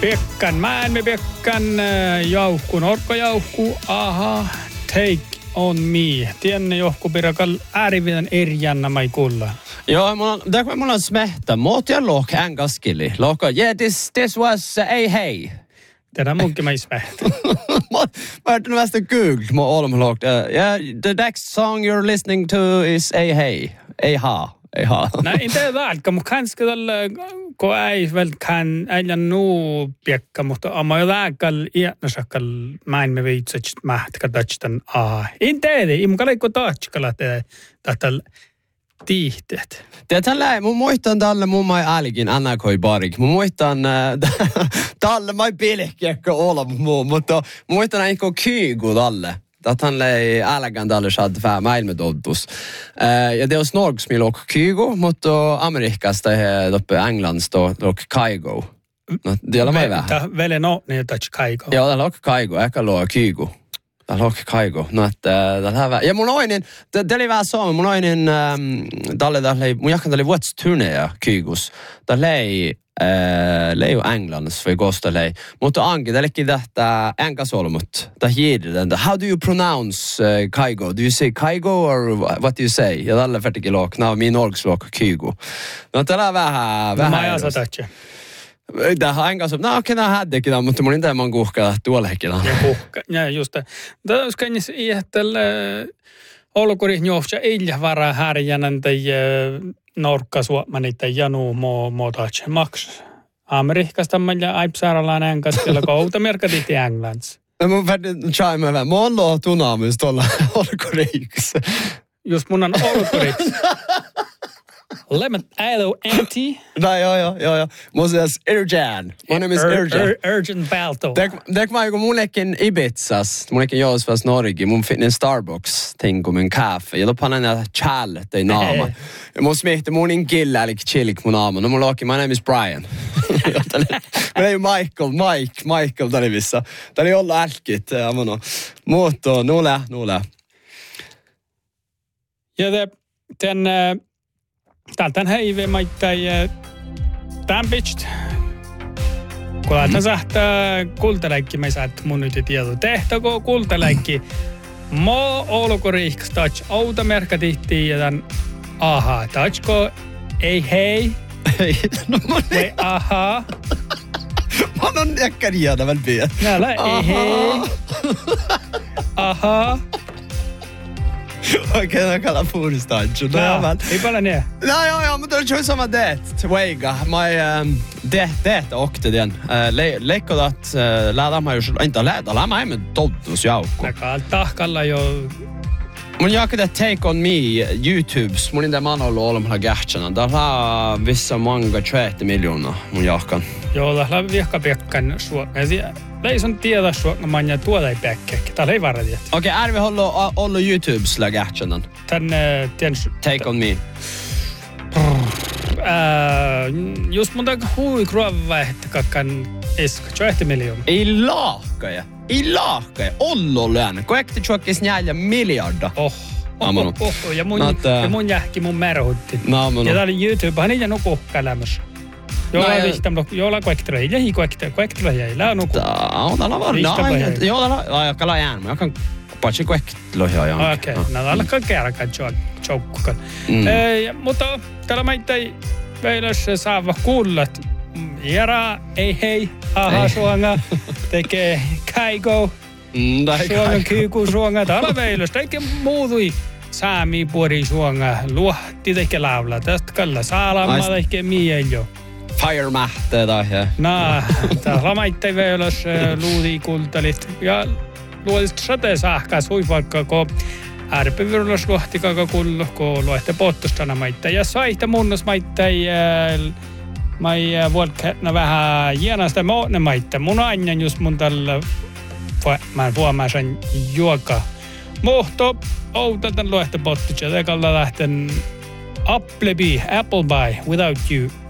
Pekkan, maailme Pekkan, jauhku, norkkajauhku, aha, take on me. Tienne johku pirakal äärivien erjänna mai kulla. Ja, mulla on smehtä. Måte jag låg en gaskili. Låg, yeah, this was hey. Tänä munkin mai smehtä. Mä oon vasta Google, mä oon låg. Yeah, the next song you're listening to is hey. Nej, inte välka, mutta kanske tällä, kun ei välkään äijän nuu piekka, mutta amma jo väkal iätnäsakal maailme viitset mähtäkä tatstan Inte ei mukaan leikko tatskala tätä tiihteet. Tällä mun muistan tälle mun mai älkin annakoi barik. Mun muistan tälle mai pilkkiekka olla mutta muistan eikö kygu tälle. Att han lei älgän tälle shad fää maailmedodus. Ja det os norgs mi lok kygu mutta Amerikasta he doppe Englands lok kaigo. No diala mai vähän. Tää vele no ne touch kaigo. Joo, tää lok kaigo, eikä lok kygu. Tää lok kaigo. No että tää ja mun oinen, det oli vähän sama, mun oinen tälle mun jakkan tälle vuots turneja kygus. Tää lei Lei Englands för gosta lei. Mutta anki tällekin tähtää enkasolmut. Tää hiidetään. How do you pronounce kaigo? Do you say kaigo or what do you say? Ja tällä färtikin lok. Nää on min orgslok kygu. No tällä vähän. Mä ajan satatse. Tähän enkasolmut. No okei, nää häddekin, mutta mun inte man kuhkaa tuollekin. Ja just det. Tämä on kännis ihtällä olkurin johtaa ilja varaa härjänän tai norkka suomanita janu mootaatse maks. Amerikasta mä aipsaarallaan enkaskella kouta merkatit Englands. Mun färtin chaima vähän. Mä oon loo tunaamus tuolla olkuriksi. Just mun on olkuriksi. Lemon Ilo Anti. No, joo. Mun siis Erjan. Mun nimi on Erjan. Urgent Balto. Dek mä joku mullekin Ibizas. Mullekin jousvas Norgi. Mun fittin Starbucks-ting kuin mun kaffe. Ja loppan aina challet ei naama. Ja mun smihti mun in killa eli chillik mun naama. No mun loki, my name is Brian. Mä ei Michael talivissa. Tää oli olla älkit. Mutta nuule. Ja den täältä heive maittai tämpitst. Kun lähtän sähtää kultaläikki, mä saat mun nyt tieto. Tehtäkö kultaläikki? Mä olukoriiks touch autamerkatihtiin ja tän aha. Touchko ei hei. No mun ei aha. Mä on jäkkäriä väl pian. Näillä ei hei. Aha. Okei, no kalla puhdistaan. No, ei paljon niin. No, mutta on ju samma det. Tveiga. Det åkte den. Leikkodat läda mä just inte läda. Lämä ei med toddus jaukku. Näkään tahkalla jo. Mun jakka det Take On Me YouTubes. Mun inte man ollut olemalla gärtsana. Där vissa många 30 miljoner mun jakkan. Joo, täällä viehkapiekkan suomea. Leison tiedä suomaan ja tuoda ei päkkäkki. Täällä ei varretiet. Okei, ärvi ollu YouTubes la gärtsanan. Tän Take On Me. Just mun takia hui kruava, että kakkan iska 30 miljoonaa. Ei laahkaja. Ollu lään. Koekti chuokkis 4 miljardia. Ja mun jähki mun märhutti. Ja tää oli YouTube. Hän ei nukuhkälämässä. Jolla koektröi. Ja hi koektröi. Lää nuku. Täällä var. Joo, kala jään. Mä kan patsi koektröi. Okei. No täällä kan kärkän choukkukan. Mutta täällä mä itse veilös saava kuullat. Jara, ei hei, aha suonga, tekee kaigo, suonga kyyku suonga, täällä veilös, tekee muutui saami puori suonga, luohti tekee laula, tästä kalla saalamma tekee mieljo. Fire mähtee tai he. Täällä mä itse veilös luudi kultalit ja luodist sate sahkas huipalkka, kun ärpevirullos luohtikaka kullo, kun luohte pottustana maitta ja saihta munnos maitta Mai vuolkäätnä vähän jäänästä moone maitta. Mun aina just mun tällä mä vuomaisen juoka. Mohto outaltan luehte pottitsa. Tekalla lähten Apple Pie Without You.